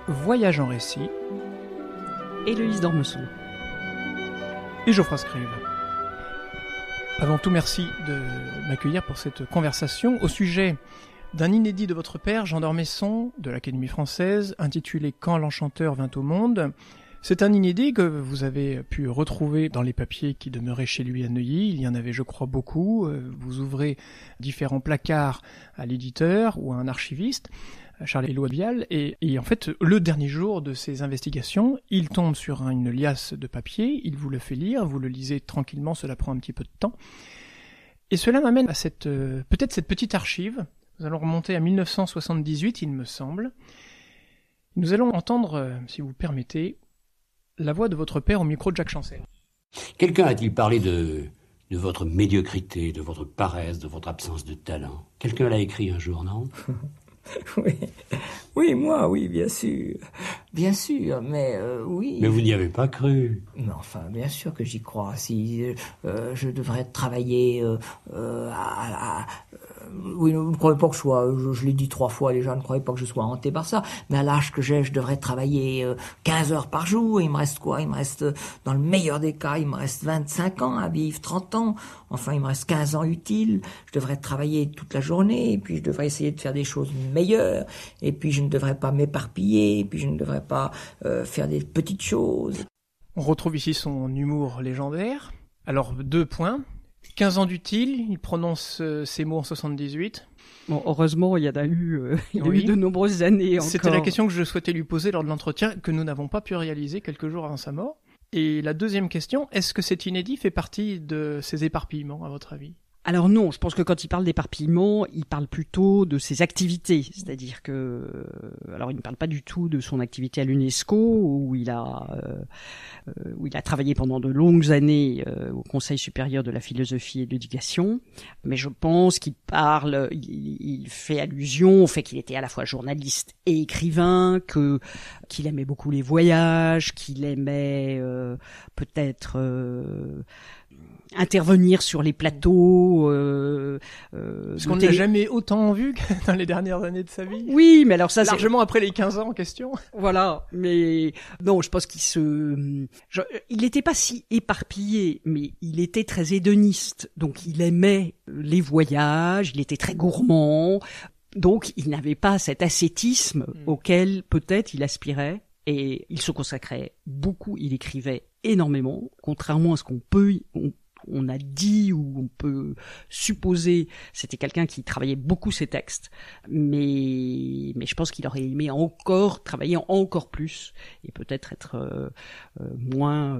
Voyage en récit, Héloïse d'Ormesson et Geoffroy Scribe. Avant tout, merci de m'accueillir pour cette conversation au sujet d'un inédit de votre père, Jean d'Ormesson, de l'Académie française, intitulé « Quand l'enchanteur vint au monde ». C'est un inédit que vous avez pu retrouver dans les papiers qui demeuraient chez lui à Neuilly. Il y en avait, je crois, beaucoup. Vous ouvrez différents placards à l'éditeur ou à un archiviste, Charles Éloi Vial, et en fait, le dernier jour de ces investigations, il tombe sur une liasse de papier, il vous le fait lire, vous le lisez tranquillement, cela prend un petit peu de temps. Et cela m'amène à peut-être cette petite archive. Nous allons remonter à 1978, il me semble. Nous allons entendre, si vous permettez, la voix de votre père au micro de Jacques Chancel. Quelqu'un a-t-il parlé de votre médiocrité, de votre paresse, de votre absence de talent? Quelqu'un l'a écrit un jour, non? Oui, moi, oui, bien sûr. Bien sûr, mais oui. Mais vous n'y avez pas cru. Mais enfin, bien sûr que j'y crois. Si je devrais travailler oui, ne croyez pas que je l'ai dit 3 fois déjà, ne croyez pas que je sois hanté par ça, mais à l'âge que j'ai, je devrais travailler 15 heures par jour. Il me reste quoi? Il me reste, dans le meilleur des cas, il me reste 25 ans à vivre, 30 ans. Enfin, il me reste 15 ans utiles. Je devrais travailler toute la journée, et puis je devrais essayer de faire des choses meilleures, et puis je ne devrais pas m'éparpiller, et puis je ne devrais pas faire des petites choses. On retrouve ici son humour légendaire. Alors, 2 points. 15 ans d'utile, il prononce ces mots en 78. Bon, heureusement, il y a eu Oui. de nombreuses années encore. C'était la question que je souhaitais lui poser lors de l'entretien, que nous n'avons pas pu réaliser quelques jours avant sa mort. Et la deuxième question, est-ce que cet inédit fait partie de ces éparpillements, à votre avis ? Alors non, je pense que quand il parle d'éparpillement, il parle plutôt de ses activités. C'est-à-dire que, alors il ne parle pas du tout de son activité à l'UNESCO, où il a travaillé pendant de longues années au Conseil supérieur de la philosophie et de l'éducation. Mais je pense qu'il fait allusion au fait qu'il était à la fois journaliste et écrivain, qu'il aimait beaucoup les voyages, qu'il aimait peut-être intervenir sur les plateaux. Parce qu'on ne l'a jamais autant vu que dans les dernières années de sa vie. Oui, mais alors ça, largement après les 15 ans en question. Voilà, mais non, je pense il n'était pas si éparpillé, mais il était très hédoniste. Donc il aimait les voyages, il était très gourmand. Donc il n'avait pas cet ascétisme auquel peut-être il aspirait. Et il se consacrait beaucoup, il écrivait énormément, contrairement à ce on a dit ou on peut supposer. C'était quelqu'un qui travaillait beaucoup ses textes, mais je pense qu'il aurait aimé travailler encore plus et peut-être être moins.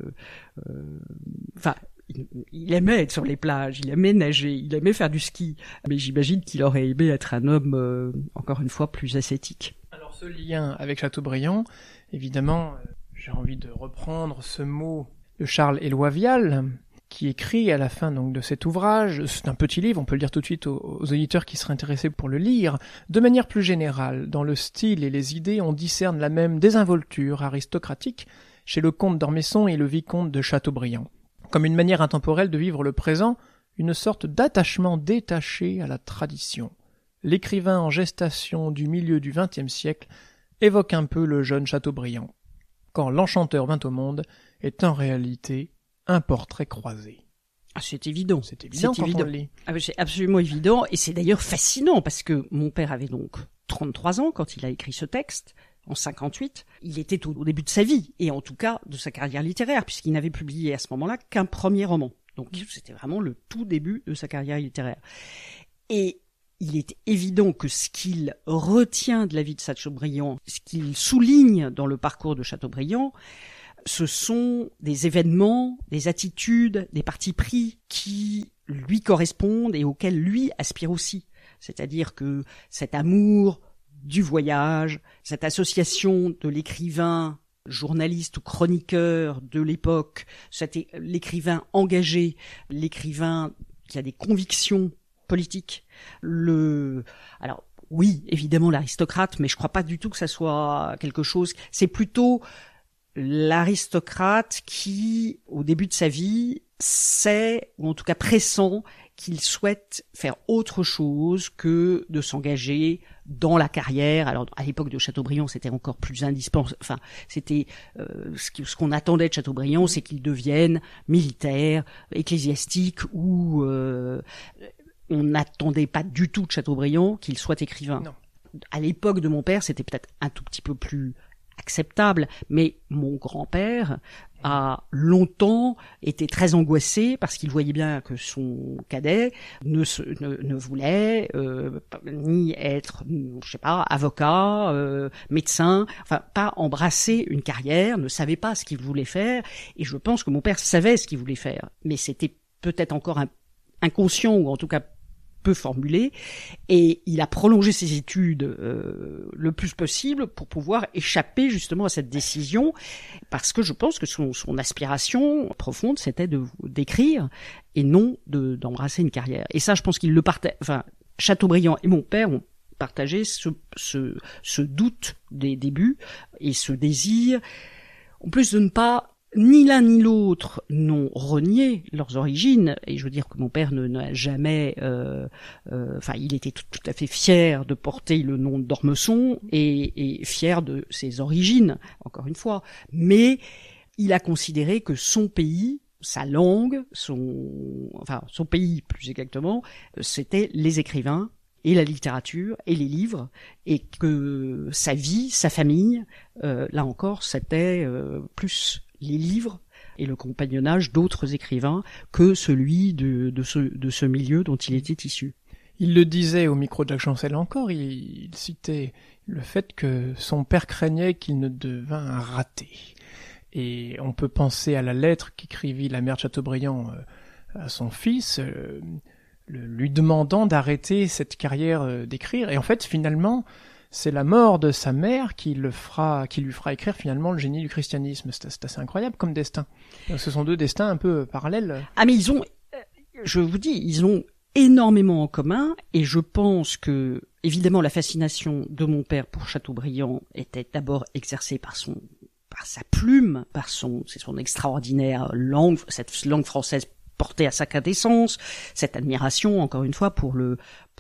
Enfin, il aimait être sur les plages, il aimait nager, il aimait faire du ski, mais j'imagine qu'il aurait aimé être un homme encore une fois plus ascétique. Alors ce lien avec Chateaubriand, évidemment, j'ai envie de reprendre ce mot de Charles Éloi Vial, qui écrit à la fin donc de cet ouvrage. C'est un petit livre, on peut le dire tout de suite aux auditeurs qui seraient intéressés pour le lire. De manière plus générale, dans le style et les idées, on discerne la même désinvolture aristocratique chez le comte d'Ormesson et le vicomte de Chateaubriand. Comme une manière intemporelle de vivre le présent, une sorte d'attachement détaché à la tradition. L'écrivain en gestation du milieu du XXe siècle évoque un peu le jeune Chateaubriand. Quand l'enchanteur vint au monde est en réalité un portrait croisé. Ah, c'est évident. C'est évident quand on le lit. Ah, c'est absolument évident, et c'est d'ailleurs fascinant, parce que mon père avait donc 33 ans quand il a écrit ce texte, en 58. Il était au début de sa vie, et en tout cas de sa carrière littéraire, puisqu'il n'avait publié à ce moment-là qu'un premier roman. Donc c'était vraiment le tout début de sa carrière littéraire. Et il est évident que ce qu'il retient de la vie de Chateaubriand, ce qu'il souligne dans le parcours de Chateaubriand, ce sont des événements, des attitudes, des partis pris qui lui correspondent et auxquels lui aspire aussi. C'est-à-dire que cet amour du voyage, cette association de l'écrivain, journaliste ou chroniqueur de l'époque, l'écrivain engagé, l'écrivain qui a des convictions politiques, alors oui, évidemment l'aristocrate, mais je crois pas du tout que ça soit quelque chose, c'est plutôt l'aristocrate qui, au début de sa vie, sait, ou en tout cas pressent, qu'il souhaite faire autre chose que de s'engager dans la carrière. Alors, à l'époque de Chateaubriand, c'était encore plus indispensable. Enfin, c'était ce qu'on attendait de Chateaubriand, c'est qu'il devienne militaire, ecclésiastique, ou on n'attendait pas du tout de Chateaubriand qu'il soit écrivain. Non. À l'époque de mon père, c'était peut-être un tout petit peu plus acceptable, mais mon grand-père a longtemps été très angoissé parce qu'il voyait bien que son cadet ne voulait ni être, je sais pas, avocat, médecin, enfin pas embrasser une carrière, ne savait pas ce qu'il voulait faire, et je pense que mon père savait ce qu'il voulait faire, mais c'était peut-être encore inconscient, ou en tout cas peu formulé, et il a prolongé ses études le plus possible pour pouvoir échapper justement à cette décision, parce que je pense que son aspiration profonde, c'était d'écrire et non d'embrasser une carrière. Et ça, je pense qu'il le partage. Enfin, Chateaubriand et mon père ont partagé ce doute des débuts et ce désir, en plus de ne pas, ni l'un ni l'autre n'ont renié leurs origines, et je veux dire que mon père n'a jamais, il était tout à fait fier de porter le nom d'Ormesson et fier de ses origines, encore une fois. Mais il a considéré que son pays, sa langue, son pays plus exactement, c'était les écrivains et la littérature et les livres, et que sa vie, sa famille, là encore, c'était plus les livres et le compagnonnage d'autres écrivains que celui de ce milieu dont il était issu. Il le disait au micro de Jacques Chancel encore, il citait le fait que son père craignait qu'il ne devînt un raté. Et on peut penser à la lettre qu'écrivit la mère de Chateaubriand à son fils, lui demandant d'arrêter cette carrière d'écrire. Et en fait, finalement, c'est la mort de sa mère qui lui fera écrire finalement le génie du christianisme. C'est assez incroyable comme destin. Ce sont deux destins un peu parallèles. Ah, mais je vous dis, ils ont énormément en commun, et je pense que, évidemment, la fascination de mon père pour Chateaubriand était d'abord exercée par sa plume, c'est son extraordinaire langue, cette langue française portée à sa quintessence, cette admiration, encore une fois, pour le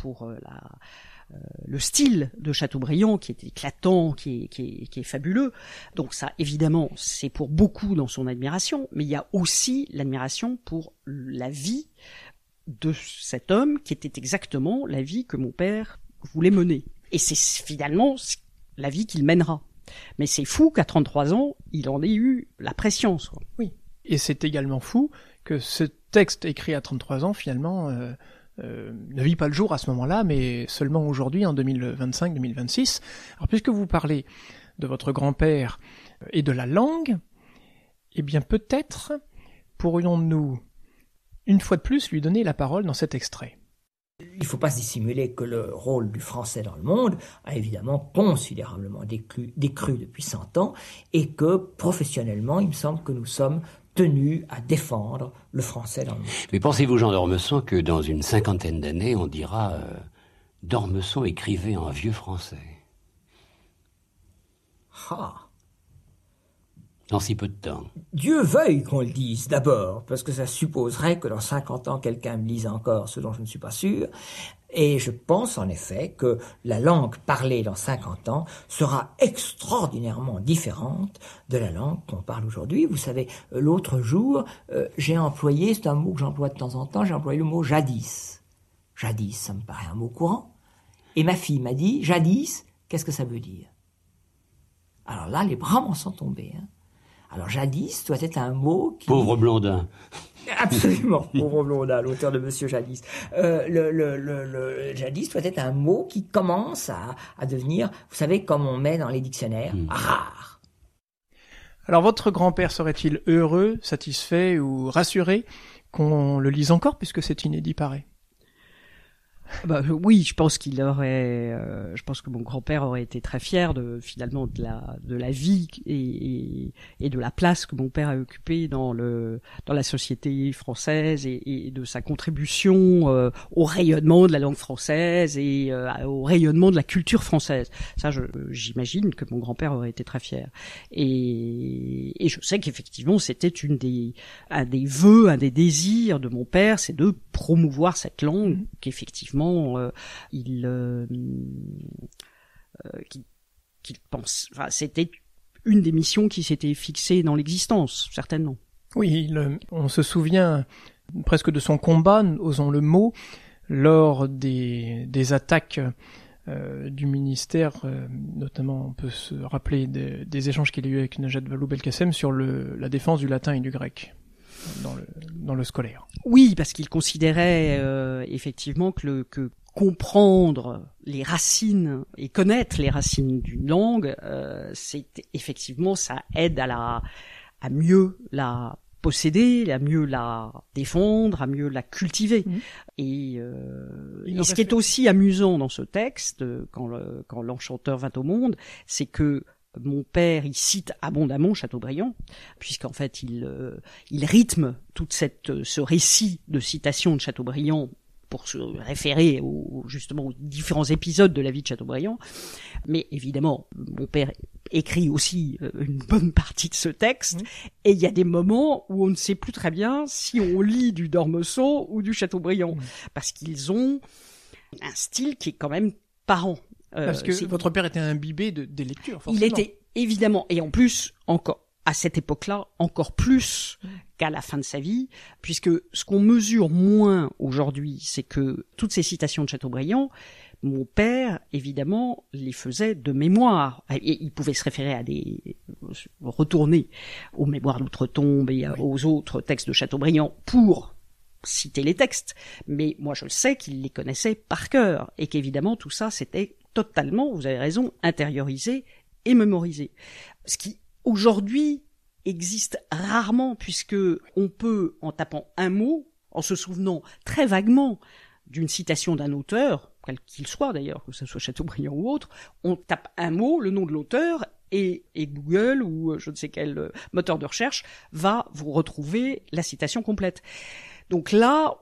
style de Chateaubriand qui est éclatant, qui est fabuleux. Donc ça, évidemment, c'est pour beaucoup dans son admiration, mais il y a aussi l'admiration pour la vie de cet homme qui était exactement la vie que mon père voulait mener. Et c'est finalement la vie qu'il mènera. Mais c'est fou qu'à 33 ans, il en ait eu la prescience. Oui. Et c'est également fou que ce texte écrit à 33 ans, finalement, ne vit pas le jour à ce moment-là, mais seulement aujourd'hui, en 2025-2026. Alors, puisque vous parlez de votre grand-père et de la langue, eh bien, peut-être pourrions-nous, une fois de plus, lui donner la parole dans cet extrait. Il ne faut pas se dissimuler que le rôle du français dans le monde a évidemment considérablement décru depuis 100 ans, et que, professionnellement, il me semble que nous sommes tenus à défendre le français dans le monde. Mais pensez-vous, Jean d'Ormesson, que dans une 50aine d'années, on dira d'Ormesson écrivait en vieux français? Ah. Dans si peu de temps. Dieu veuille qu'on le dise d'abord, parce que ça supposerait que dans 50 ans, quelqu'un me lise encore, ce dont je ne suis pas sûr. Et je pense en effet que la langue parlée dans 50 ans sera extraordinairement différente de la langue qu'on parle aujourd'hui. Vous savez, l'autre jour, j'ai employé, c'est un mot que j'emploie de temps en temps, j'ai employé le mot jadis. Jadis, ça me paraît un mot courant. Et ma fille m'a dit, jadis, qu'est-ce que ça veut dire? Alors là, les bras m'en sont tombés. Alors jadis doit être un mot qui... Pauvre Blondin. Absolument, pauvre Blondin, l'auteur de Monsieur Jadis. Le jadis doit être un mot qui commence à devenir, vous savez, comme on met dans les dictionnaires, rare. Alors votre grand-père serait-il heureux, satisfait ou rassuré qu'on le lise encore, puisque c'est inédit pareil? Oui, je pense que mon grand-père aurait été très fier finalement de la vie et de la place que mon père a occupée dans la société française et de sa contribution au rayonnement de la langue française et au rayonnement de la culture française. Ça, j'imagine que mon grand-père aurait été très fier. Et je sais qu'effectivement, c'était un des vœux, un des désirs de mon père, c'est de promouvoir cette langue qu'effectivement qu'il pense. Enfin, c'était une des missions qui s'était fixée dans l'existence, certainement. Oui, on se souvient presque de son combat, osons le mot, lors des attaques du ministère, notamment on peut se rappeler des échanges qu'il a eu avec Najat Vallaud-Belkacem sur la défense du latin et du grec dans le scolaire. Oui, parce qu'il considérait effectivement que comprendre les racines et connaître les racines d'une langue, c'est effectivement, ça aide à mieux la posséder, à mieux la défendre, à mieux la cultiver. Et ce qui est aussi amusant dans ce texte, quand l'enchanteur vint au monde, c'est que mon père, il cite abondamment Chateaubriand, puisqu'en fait, il rythme toute ce récit de citation de Chateaubriand pour se référer justement aux différents épisodes de la vie de Chateaubriand. Mais évidemment, mon père écrit aussi une bonne partie de ce texte, et il y a des moments où on ne sait plus très bien si on lit du d'Ormesson ou du Chateaubriand, parce qu'ils ont un style qui est quand même parent. Parce que votre père était imbibé des lectures, forcément. Il était, évidemment, et en plus, encore, à cette époque-là, encore plus qu'à la fin de sa vie, puisque ce qu'on mesure moins aujourd'hui, c'est que toutes ces citations de Chateaubriand, mon père, évidemment, les faisait de mémoire. Et il pouvait se référer retourner aux mémoires d'outre-tombe et aux autres textes de Chateaubriand pour citer les textes. Mais moi, je le sais qu'il les connaissait par cœur, et qu'évidemment, tout ça, c'était totalement, vous avez raison, intériorisé et mémorisé. Ce qui, aujourd'hui, existe rarement, puisque on peut, en tapant un mot, en se souvenant très vaguement d'une citation d'un auteur, quel qu'il soit d'ailleurs, que ce soit Chateaubriand ou autre, on tape un mot, le nom de l'auteur, et Google ou je ne sais quel moteur de recherche va vous retrouver la citation complète. Donc là,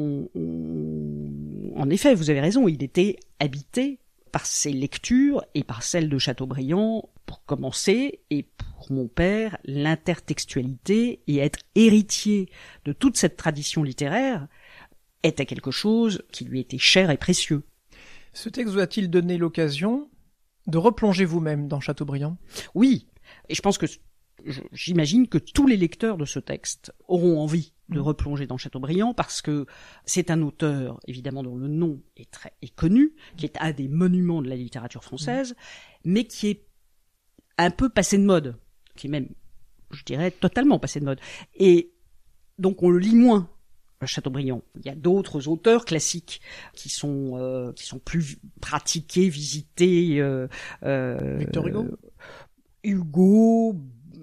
en effet, vous avez raison, il était habité par ses lectures et par celles de Chateaubriand pour commencer, et pour mon père, l'intertextualité et être héritier de toute cette tradition littéraire était quelque chose qui lui était cher et précieux. Ce texte vous a-t-il donné l'occasion de replonger vous-même dans Chateaubriand ? Oui, et je pense que j'imagine que tous les lecteurs de ce texte auront envie de replonger dans Chateaubriand, parce que c'est un auteur, évidemment, dont le nom est connu, qui est un des monuments de la littérature française, mais qui est un peu passé de mode, qui est même, je dirais, totalement passé de mode. Et donc on le lit moins, Chateaubriand. Il y a d'autres auteurs classiques qui sont plus pratiqués, visités. Victor Hugo. Hugo,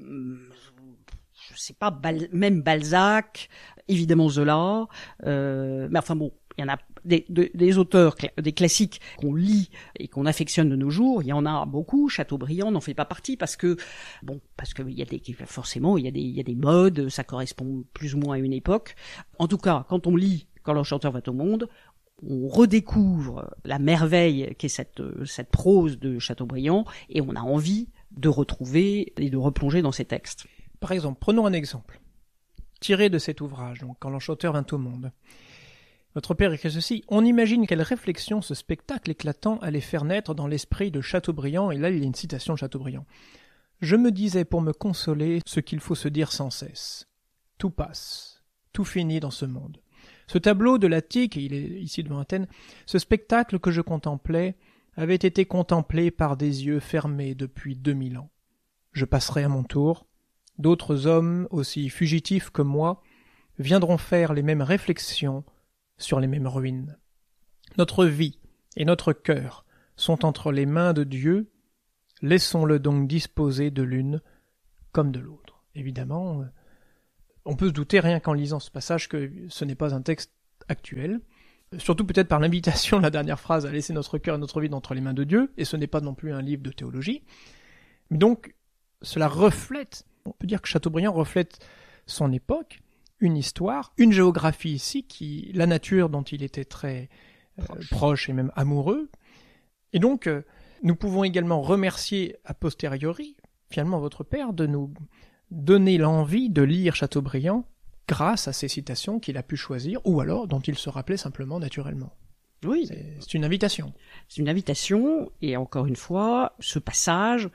je sais pas, même Balzac, évidemment Zola, mais enfin bon, il y en a des auteurs, des classiques qu'on lit et qu'on affectionne de nos jours, il y en a beaucoup. Chateaubriand n'en fait pas partie parce que il y a forcément il y a des modes, ça correspond plus ou moins à une époque. En tout cas, quand on lit Quand l'enchanteur vint au monde, on redécouvre la merveille qu'est cette prose de Chateaubriand, et on a envie de retrouver et de replonger dans ces textes. Par exemple, prenons un exemple tiré de cet ouvrage, donc Quand l'enchanteur vint au monde. Votre père écrit ceci: « On imagine quelle réflexion ce spectacle éclatant allait faire naître dans l'esprit de Chateaubriand. » Et là, il y a une citation de Chateaubriand. « Je me disais pour me consoler ce qu'il faut se dire sans cesse. Tout passe, tout finit dans ce monde. Ce tableau de l'Attique, et il est ici devant Athènes, ce spectacle que je contemplais, avait été contemplé par des yeux fermés depuis 2000 ans. Je passerai à mon tour. D'autres hommes, aussi fugitifs que moi, viendront faire les mêmes réflexions sur les mêmes ruines. Notre vie et notre cœur sont entre les mains de Dieu. Laissons-le donc disposer de l'une comme de l'autre. » Évidemment, on peut se douter rien qu'en lisant ce passage que ce n'est pas un texte actuel. Surtout peut-être par l'invitation, la dernière phrase, à laisser notre cœur et notre vie entre les mains de Dieu, et ce n'est pas non plus un livre de théologie. Donc, cela reflète, on peut dire que Chateaubriand reflète son époque, une histoire, une géographie ici, la nature dont il était très proche et même amoureux. Et donc, nous pouvons également remercier a posteriori, finalement, votre père de nous donner l'envie de lire Chateaubriand grâce à ces citations qu'il a pu choisir, ou alors dont il se rappelait simplement naturellement. Oui. C'est une invitation. C'est une invitation, et encore une fois, ce passage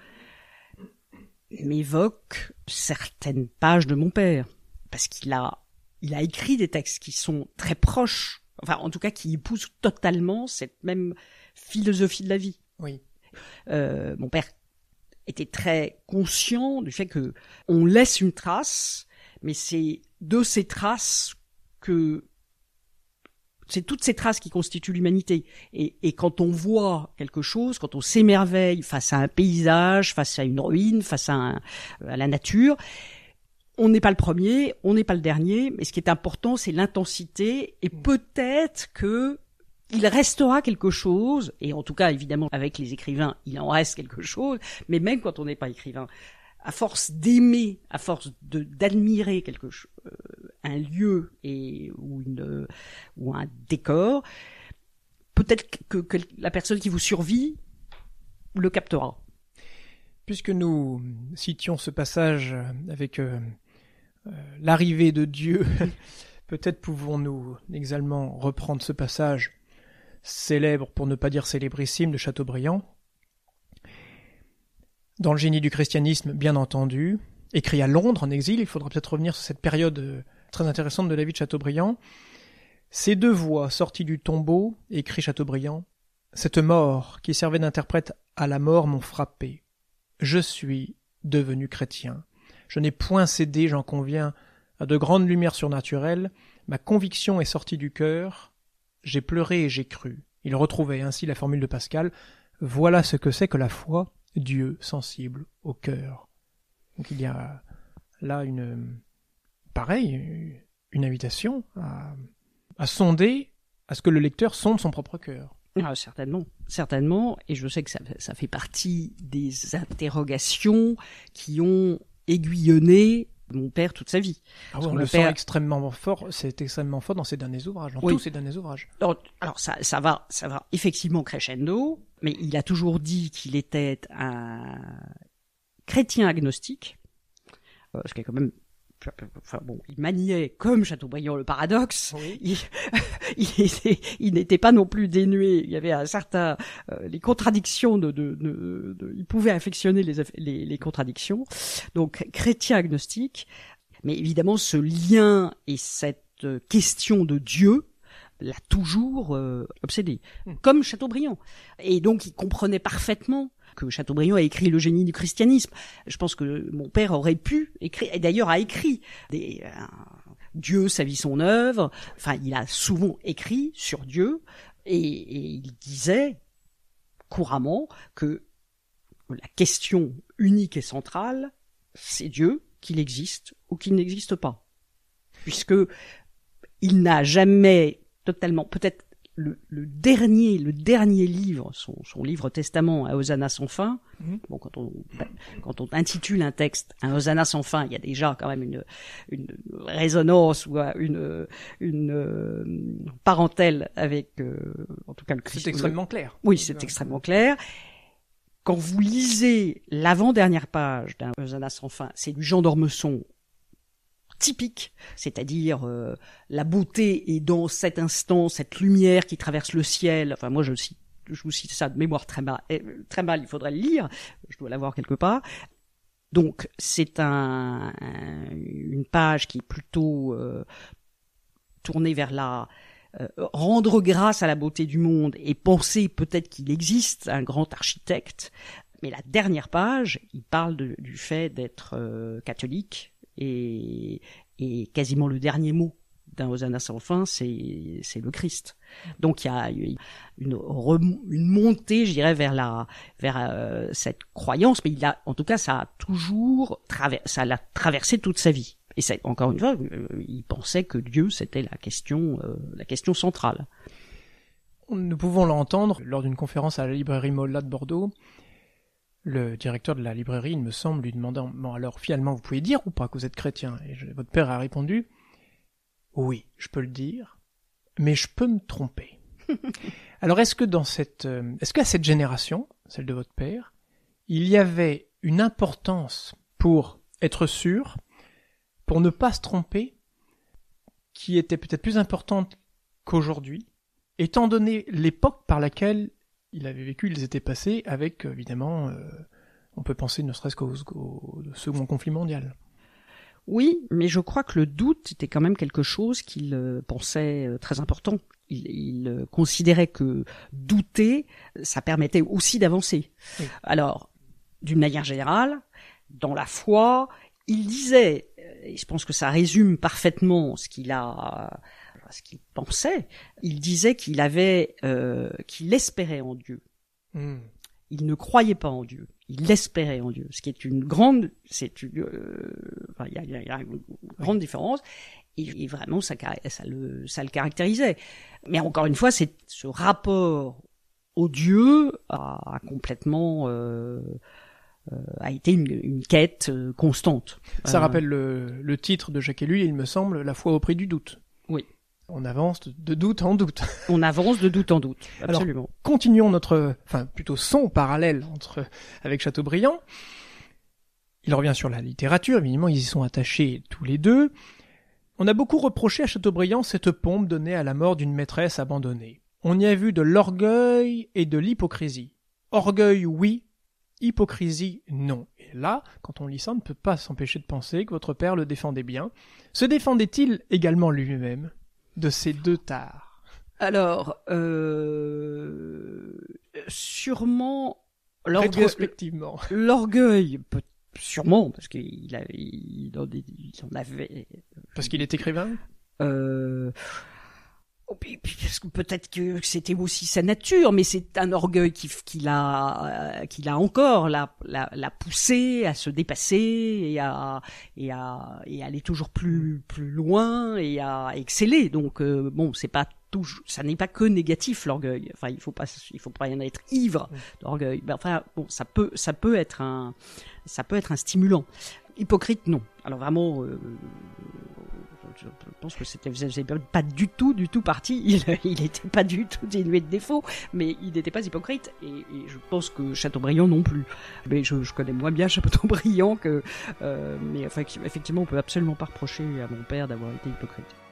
m'évoque certaines pages de mon père, parce qu'il a écrit des textes qui sont très proches, enfin en tout cas qui épousent totalement cette même philosophie de la vie. Oui. Mon père était très conscient du fait que on laisse une trace, mais c'est de ces traces que c'est toutes ces traces qui constituent l'humanité. Et quand on voit quelque chose, quand on s'émerveille face à un paysage, face à une ruine, face à la nature, on n'est pas le premier, on n'est pas le dernier, mais ce qui est important, c'est l'intensité, et peut-être que il restera quelque chose, et en tout cas, évidemment, avec les écrivains, il en reste quelque chose, mais même quand on n'est pas écrivain, à force d'aimer, à force d'admirer quelque chose, un lieu ou un décor, peut-être que la personne qui vous survit le captera. Puisque nous citions ce passage avec l'arrivée de Dieu, peut-être pouvons-nous également reprendre ce passage célèbre, pour ne pas dire célébrissime, de Chateaubriand. Dans le génie du christianisme, bien entendu, écrit à Londres, en exil, il faudra peut-être revenir sur cette période très intéressante de la vie de Chateaubriand. Ces deux voix sorties du tombeau, écrit Chateaubriand, cette mort qui servait d'interprète à la mort m'ont frappé. Je suis devenu chrétien. Je n'ai point cédé, j'en conviens, à de grandes lumières surnaturelles. Ma conviction est sortie du cœur. J'ai pleuré et j'ai cru. Il retrouvait ainsi la formule de Pascal. Voilà ce que c'est que la foi, Dieu sensible au cœur. Donc il y a là une invitation à sonder, à ce que le lecteur sonde son propre cœur. Ah, certainement, et je sais que ça fait partie des interrogations qui ont aiguillonné mon père toute sa vie. Ah oui, on le sent extrêmement fort, c'est extrêmement fort dans ses derniers ouvrages, tous ses derniers ouvrages. Alors ça va effectivement crescendo, mais il a toujours dit qu'il était un chrétien agnostique, ce qui est quand même... Enfin bon, il maniait comme Chateaubriand le paradoxe. Oui. Il n'était pas non plus dénué. Il y avait un certain les contradictions il pouvait affectionner les contradictions. Donc chrétien agnostique, mais évidemment ce lien et cette question de Dieu l'a toujours obsédé, comme Chateaubriand. Et donc il comprenait parfaitement que Chateaubriand a écrit le génie du christianisme. Je pense que mon père aurait pu écrire, et d'ailleurs a écrit Dieu, sa vie, son œuvre. Enfin, il a souvent écrit sur Dieu, et il disait couramment que la question unique et centrale, c'est Dieu, qu'il existe ou qu'il n'existe pas. Puisque il n'a jamais totalement, peut-être le dernier livre, son livre testament, un Hosanna sans fin. Bon, quand on intitule un texte un Hosanna sans fin, il y a déjà quand même une résonance ou une parentèle avec, en tout cas, le Christ. C'est extrêmement clair. Oui, c'est extrêmement clair. Quand vous lisez l'avant-dernière page d'un Hosanna sans fin, c'est du Jean d'Ormesson typique, c'est-à-dire la beauté est dans cet instant, cette lumière qui traverse le ciel. Enfin, moi je vous cite ça de mémoire très mal, il faudrait le lire, je dois l'avoir quelque part. Donc c'est une page qui est plutôt tournée vers rendre grâce à la beauté du monde et penser peut-être qu'il existe un grand architecte. Mais la dernière page, il parle du fait d'être catholique. Et quasiment le dernier mot d'un Hosanna sans fin, c'est le Christ. Donc il y a une montée, je dirais, vers cette croyance, mais en tout cas, ça l'a traversé toute sa vie. Et encore une fois, il pensait que Dieu, c'était la question centrale. nous pouvons l'entendre lors d'une conférence à la librairie Molla de Bordeaux. Le directeur de la librairie, il me semble, lui demandant « Bon, alors, finalement, vous pouvez dire ou pas que vous êtes chrétien ?» Et votre père a répondu « Oui, je peux le dire, mais je peux me tromper. » Alors, est-ce qu'à cette génération, celle de votre père, il y avait une importance pour être sûr, pour ne pas se tromper, qui était peut-être plus importante qu'aujourd'hui, étant donné l'époque par laquelle il avait vécu, ils étaient passés avec, évidemment, on peut penser ne serait-ce qu'au second conflit mondial. Oui, mais je crois que le doute était quand même quelque chose qu'il pensait très important. Il considérait que douter, ça permettait aussi d'avancer. Oui. Alors, d'une manière générale, dans la foi, il disait, et je pense que ça résume parfaitement ce qu'il pensait, il disait qu'il espérait en Dieu. Il ne croyait pas en Dieu. Il espérait en Dieu, ce qui est il y a une grande différence. Et vraiment, ça le caractérisait. Mais encore une fois, c'est ce rapport au Dieu a complètement a été une quête constante. Ça rappelle le titre de Jacques Ellul, il me semble, La foi au prix du doute. Oui. On avance de doute en doute. On avance de doute en doute, absolument. Alors, continuons son parallèle avec Chateaubriand. Il revient sur la littérature, évidemment, ils y sont attachés tous les deux. On a beaucoup reproché à Chateaubriand cette pompe donnée à la mort d'une maîtresse abandonnée. On y a vu de l'orgueil et de l'hypocrisie. Orgueil, oui. Hypocrisie, non. Et là, quand on lit ça, on ne peut pas s'empêcher de penser que votre père le défendait bien. Se défendait-il également lui-même de ces deux tares? Alors, sûrement... Rétrospectivement. L'orgueil, sûrement, parce qu'il en avait... Parce qu'il est écrivain? Parce que peut-être que c'était aussi sa nature, mais c'est un orgueil qu'il a encore, l'a poussé à se dépasser et à aller toujours plus loin et à exceller. Donc bon, c'est pas toujours, ça n'est pas que négatif l'orgueil. Enfin, il faut pas y en être ivre d'orgueil. Ben, enfin bon, ça peut être un stimulant. Hypocrite, non. Alors vraiment. Je pense que c'était pas du tout parti. Il était pas du tout dénué de défauts, mais il n'était pas hypocrite. Et je pense que Chateaubriand non plus. Mais je connais moins bien Chateaubriand que. Mais enfin, effectivement, on peut absolument pas reprocher à mon père d'avoir été hypocrite.